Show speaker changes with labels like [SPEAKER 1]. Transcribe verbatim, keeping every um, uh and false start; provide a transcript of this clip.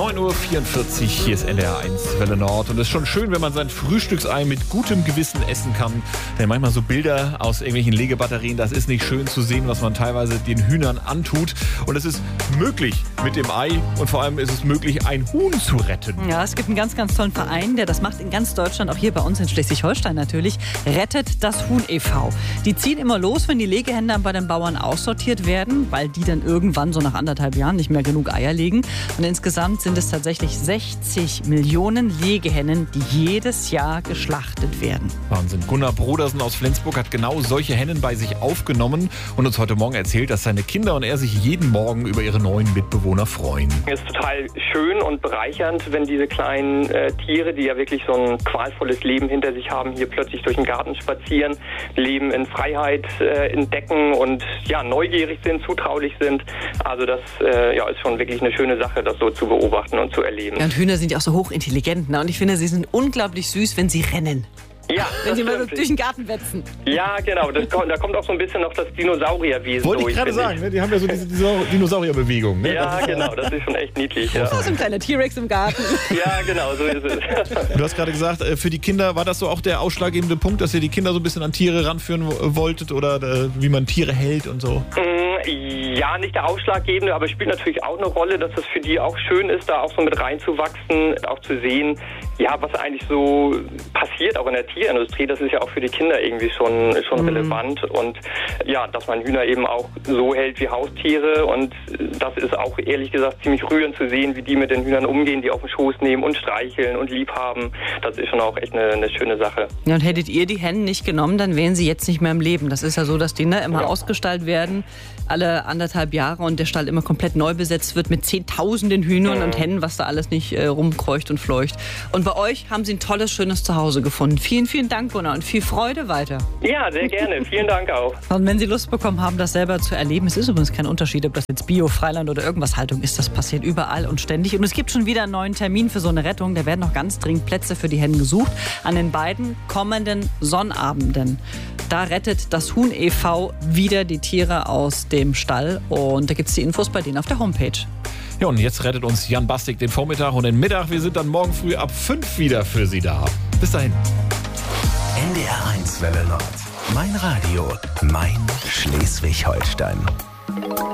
[SPEAKER 1] neun Uhr vierundvierzig, hier ist N D R eins Welle Nord. Und es ist schon schön, wenn man sein Frühstücksei mit gutem Gewissen essen kann. Denn manchmal so Bilder aus irgendwelchen Legebatterien, das ist nicht schön zu sehen, was man teilweise den Hühnern antut. Und es ist möglich mit dem Ei und vor allem ist es möglich, ein Huhn zu retten.
[SPEAKER 2] Ja, es gibt einen ganz, ganz tollen Verein, der das macht in ganz Deutschland, auch hier bei uns in Schleswig-Holstein natürlich. Rettet das Huhn e V Die ziehen immer los, wenn die Legehenne dann bei den Bauern aussortiert werden, weil die dann irgendwann so nach anderthalb Jahren nicht mehr genug Eier legen. Und insgesamt sind es tatsächlich sechzig Millionen Legehennen, die jedes Jahr geschlachtet werden.
[SPEAKER 1] Wahnsinn. Gunnar Brodersen aus Flensburg hat genau solche Hennen bei sich aufgenommen und uns heute Morgen erzählt, dass seine Kinder und er sich jeden Morgen über ihre neuen Mitbewohner freuen.
[SPEAKER 3] Es ist total schön und bereichernd, wenn diese kleinen äh, Tiere, die ja wirklich so ein qualvolles Leben hinter sich haben, hier plötzlich durch den Garten spazieren, Leben in Freiheit äh, entdecken und ja neugierig sind, zutraulich sind. Also das äh, ja, ist schon wirklich eine schöne Sache, das so zu beobachten und zu erleben.
[SPEAKER 2] Ja, und Hühner sind ja auch so hochintelligent, ne? Und ich finde, sie sind unglaublich süß, wenn sie rennen.
[SPEAKER 3] Ja,
[SPEAKER 2] wenn sie mal so durch den Garten wetzen.
[SPEAKER 3] Ja, genau. Das, da kommt auch so ein bisschen noch das Dinosaurierwesen
[SPEAKER 1] Wollte
[SPEAKER 3] durch.
[SPEAKER 1] ich gerade sagen, ne? Die haben ja so diese Dinosaurierbewegung. Ne?
[SPEAKER 3] Ja, genau. Das ist schon echt niedlich. Ja.
[SPEAKER 2] Oh, so ein kleiner T-Rex im Garten.
[SPEAKER 3] Ja, genau. So ist es.
[SPEAKER 1] Du hast gerade gesagt, für die Kinder war das so auch der ausschlaggebende Punkt, dass ihr die Kinder so ein bisschen an Tiere ranführen wolltet oder wie man Tiere hält und so?
[SPEAKER 3] Ja, nicht der ausschlaggebende, aber es spielt natürlich auch eine Rolle, dass es für die auch schön ist, da auch so mit reinzuwachsen, auch zu sehen, ja, was eigentlich so passiert, auch in der Tierindustrie. Das ist ja auch für die Kinder irgendwie schon, schon mhm. relevant. Und ja, dass man Hühner eben auch so hält wie Haustiere. Und das ist auch, ehrlich gesagt, ziemlich rührend zu sehen, wie die mit den Hühnern umgehen, die auf den Schoß nehmen und streicheln und lieb haben. Das ist schon auch echt eine, eine schöne Sache.
[SPEAKER 2] Ja, und hättet ihr die Hennen nicht genommen, dann wären sie jetzt nicht mehr im Leben. Das ist ja so, dass die ne, immer ja. ausgestallt werden, alle anderthalb Jahre und der Stall immer komplett neu besetzt wird mit zehntausenden Hühnern mhm. und Hennen, was da alles nicht äh, rumkreucht und fleucht. Und bei euch haben sie ein tolles, schönes Zuhause gefunden. Vielen, vielen Dank, Gunnar, und viel Freude weiter.
[SPEAKER 3] Ja, sehr gerne. Vielen Dank auch.
[SPEAKER 2] Und wenn Sie Lust bekommen haben, das selber zu erleben, es ist übrigens kein Unterschied, ob das jetzt Bio, Freiland oder irgendwas Haltung ist, das passiert überall und ständig. Und es gibt schon wieder einen neuen Termin für so eine Rettung. Da werden noch ganz dringend Plätze für die Hennen gesucht. An den beiden kommenden Sonnabenden. Da rettet das Huhn e V wieder die Tiere aus dem Stall. Und da gibt es die Infos bei denen auf der Homepage.
[SPEAKER 1] Ja, und jetzt rettet uns Jan Bastik den Vormittag und den Mittag. Wir sind dann morgen früh ab fünf wieder für Sie da. Bis dahin.
[SPEAKER 4] N D R eins Welle Nord. Mein Radio, mein Schleswig-Holstein.